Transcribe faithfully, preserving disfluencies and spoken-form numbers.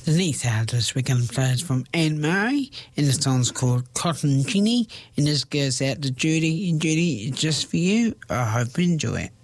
The next artist we're going to play is from Anne Murray, and the song's called Cotton Ginny, and this goes out to Judy. And Judy, it's just for you. I hope you enjoy it.